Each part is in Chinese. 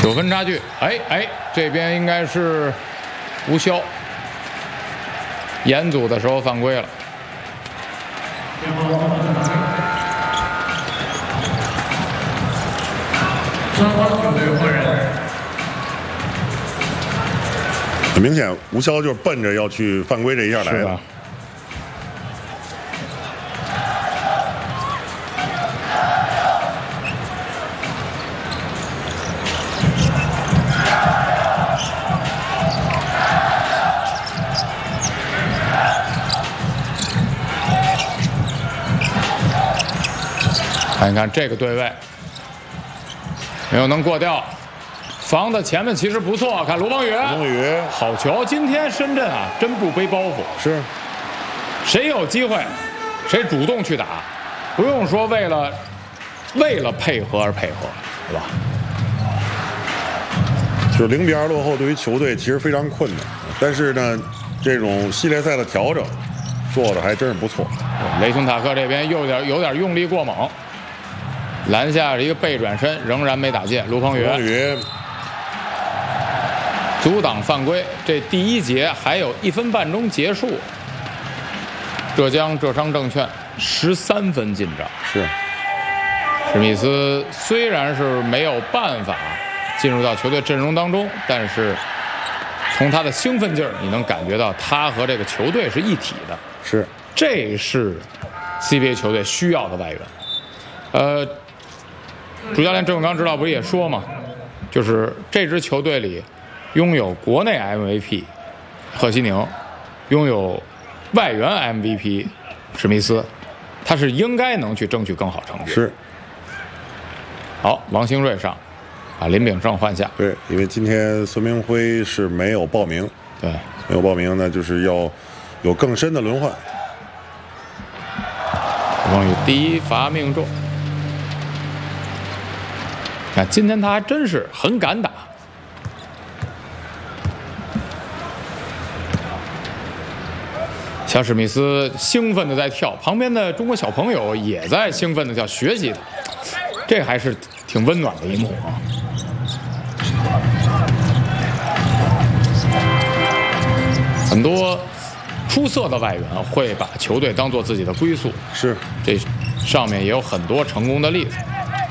9分差距。这边应该是吴潇严组的时候犯规了。 双方球队换人。 很明显，吴潇就是奔着要去犯规这一下来的。 看一看这个对位，没有能过掉，防的前面其实不错。看罗邦宇，好球！今天深圳啊，真不背包袱， 是， 谁有机会，谁主动去打，不用说为了配合而配合，对吧？ 就是0比2落后，对于球队其实非常困难，但是呢，这种系列赛的调整做的还真是不错。 雷霆塔克这边有点用力过猛。篮下一个背转身，仍然没打进。卢鹏宇阻挡犯规。这第一节还有1分半钟结束。浙商证券13分进账。 是。 史密斯虽然是没有办法进入到球队阵容当中，但是从他的兴奋劲儿，你能感觉到他和这个球队是一体的。 是。 这是 CBA 球队需要的外援。主教练郑永刚指导不是也说嘛，就是这支球队里拥有国内 MVP 贺西宁，拥有外援 MVP 史密斯，他是应该能去争取更好成绩。 是。 好，王兴瑞上，把林炳胜换下。 对，因为今天孙明辉是没有报名。 对， 没有报名呢，就是要有更深的轮换。 王宇第一罚命中。看，今天他还真是很敢打。小史密斯兴奋的在跳，旁边的中国小朋友也在兴奋的叫学习他，这还是挺温暖的一幕啊。很多出色的外援会把球队当作自己的归宿， 是， 这上面也有很多成功的例子。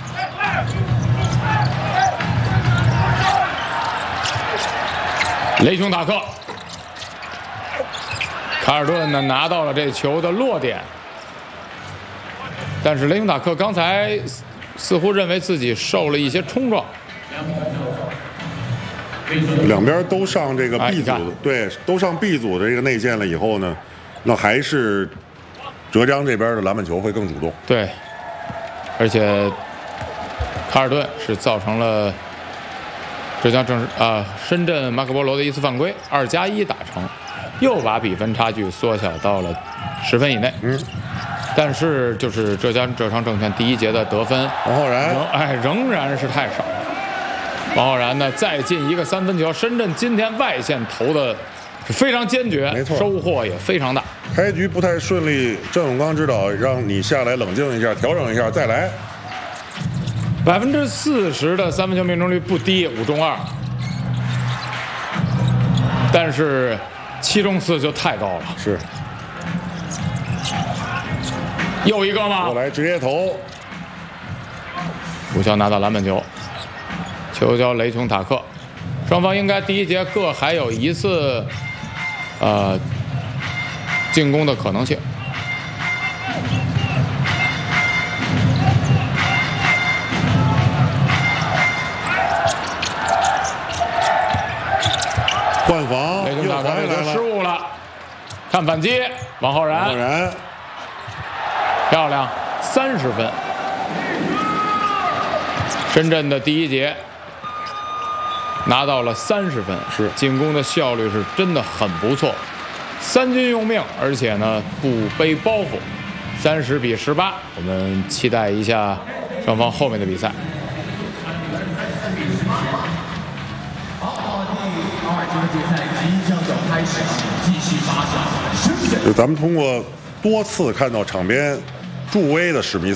雷霆塔克，卡尔顿呢拿到了这球的落点，但是雷霆塔克刚才似乎认为自己受了一些冲撞。 两边都上这个 B 组的，对，都上 B 组的这个内线了以后呢，那还是浙江这边的篮板球会更主动。 对，而卡尔顿是造成了深圳马可波罗的一次犯规，2+1打成，又把比分差距缩小到了10分以内。但是就是浙商证券第一节的得分， 王浩然， 仍然是太少了。王浩然呢，再进一个3分球。深圳今天外线投的是非常坚决， 没错， 收获也非常大。 开局不太顺利，郑永刚指导让你下来冷静一下，调整一下，再来。 40%的3分球命中率不低，5中2，但是7中4就太高了。 是。 又一个吗？ 过来直接投。 吴潇拿到篮板球，球交雷霆塔克，双方应该第一节各还有一次进攻的可能性。 换防， 雷霆塔克又失误了，看反击，王浩然，漂亮，30分。深圳的第一节拿到了30分， 是进攻的效率是真的很不错，3军用命，而且呢不背包袱，30比18，我们期待一下双方后面的比赛。 就咱们通过多次看到场边助威的史密斯。